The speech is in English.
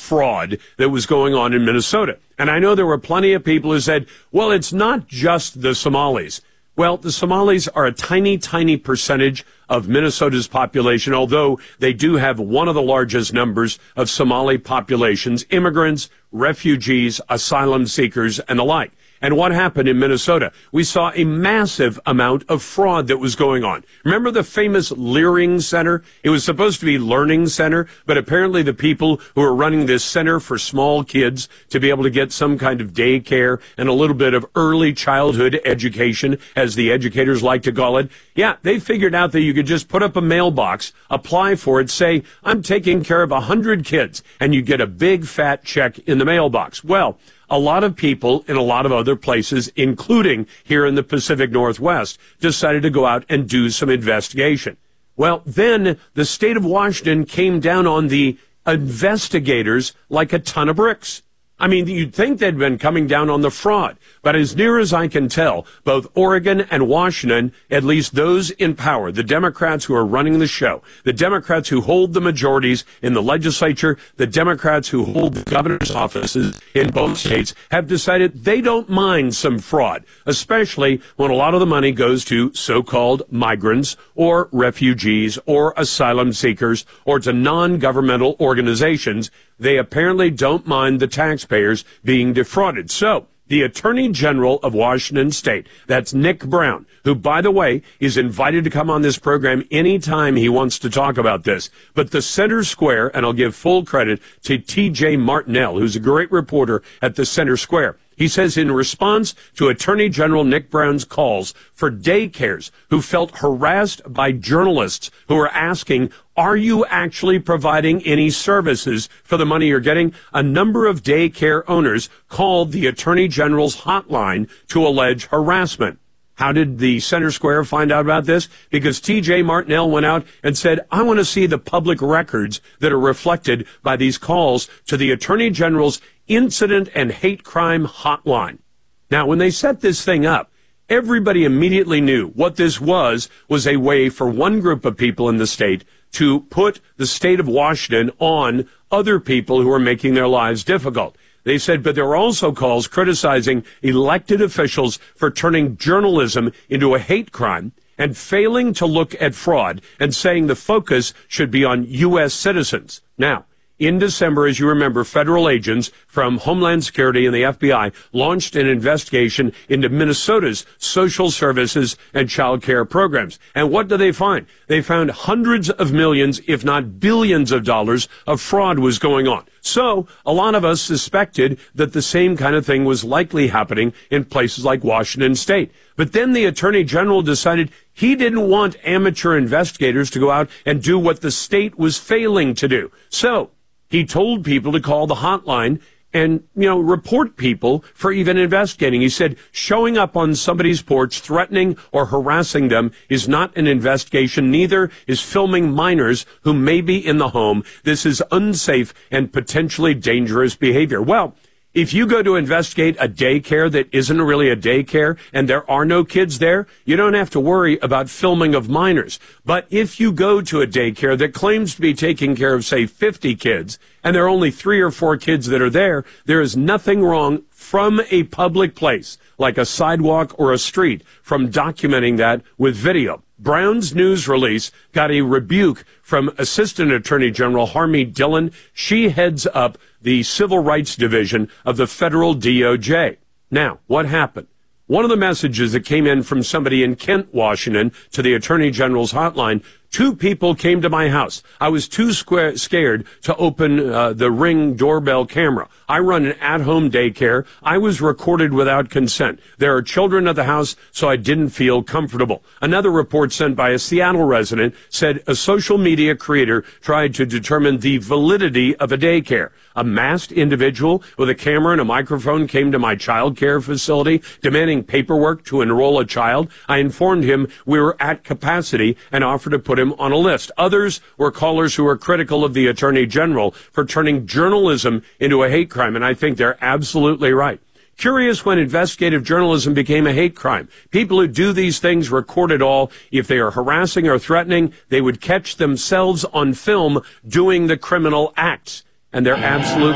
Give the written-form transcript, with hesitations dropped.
fraud that was going on in Minnesota. And I know there were plenty of people who said, well, it's not just the Somalis. Well, the Somalis are a tiny, tiny percentage of Minnesota's population, although they do have one of the largest numbers of Somali populations, immigrants, refugees, asylum seekers, and the like. And what happened in Minnesota? We saw a massive amount of fraud that was going on. Remember the famous Leering Center? It was supposed to be Learning Center, but apparently the people who are running this center for small kids to be able to get some kind of daycare and a little bit of early childhood education, as the educators like to call it, yeah, they figured out that you could just put up a mailbox, apply for it, say, I'm taking care of 100 kids, and you get a big fat check in the mailbox. Well, a lot of people in a lot of other places, including here in the Pacific Northwest, decided to go out and do some investigation. Well, then the state of Washington came down on the investigators like a ton of bricks. I mean, you'd think they'd been coming down on the fraud, but as near as I can tell, both Oregon and Washington, at least those in power, the Democrats who are running the show, the Democrats who hold the majorities in the legislature, the Democrats who hold the governor's offices in both states, have decided they don't mind some fraud, especially when a lot of the money goes to so-called migrants or refugees or asylum seekers or to non-governmental organizations. They apparently don't mind the taxpayers being defrauded. So, the Attorney General of Washington State, that's Nick Brown, who, by the way, is invited to come on this program anytime he wants to talk about this. But the Center Square, and I'll give full credit to T.J. Martinell, who's a great reporter at the Center Square. He says in response to Attorney General Nick Brown's calls for daycares who felt harassed by journalists who are asking, are you actually providing any services for the money you're getting? A number of daycare owners called the Attorney General's hotline to allege harassment. How did the Center Square find out about this? Because T.J. Martinell went out and said, I want to see the public records that are reflected by these calls to the Attorney General's Incident and Hate Crime Hotline. Now, when they set this thing up, everybody immediately knew what this was a way for one group of people in the state to put the state of Washington on other people who are making their lives difficult. They said, but there were also calls criticizing elected officials for turning journalism into a hate crime and failing to look at fraud and saying the focus should be on U.S. citizens. Now, in December, as you remember, federal agents from Homeland Security and the FBI launched an investigation into Minnesota's social services and child care programs. And what do they find? They found hundreds of millions, if not billions of dollars of fraud was going on. So a lot of us suspected that the same kind of thing was likely happening in places like Washington State. But then the Attorney General decided he didn't want amateur investigators to go out and do what the state was failing to do. So he told people to call the hotline and, report people for even investigating. He said showing up on somebody's porch, threatening or harassing them is not an investigation. Neither is filming minors who may be in the home. This is unsafe and potentially dangerous behavior. Well, if you go to investigate a daycare that isn't really a daycare and there are no kids there, you don't have to worry about filming of minors. But if you go to a daycare that claims to be taking care of, say, 50 kids, and there are only 3 or 4 kids that are there is nothing wrong from a public place, like a sidewalk or a street, from documenting that with video. Brown's news release got a rebuke from Assistant Attorney General Harmeet Dillon. She heads up the Civil Rights Division of the federal DOJ. Now, what happened? One of the messages that came in from somebody in Kent, Washington, to the Attorney General's hotline, 2 people came to my house. I was too scared to open the Ring doorbell camera. I run an at-home daycare. I was recorded without consent. There are children at the house, so I didn't feel comfortable. Another report sent by a Seattle resident said a social media creator tried to determine the validity of a daycare. A masked individual with a camera and a microphone came to my child care facility demanding paperwork to enroll a child. I informed him we were at capacity and offered to put him on a list. Others were callers who were critical of the Attorney General for turning journalism into a hate crime, and I think they're absolutely right. Curious when investigative journalism became a hate crime. People who do these things record it all. If they are harassing or threatening, they would catch themselves on film doing the criminal acts, and they're absolutely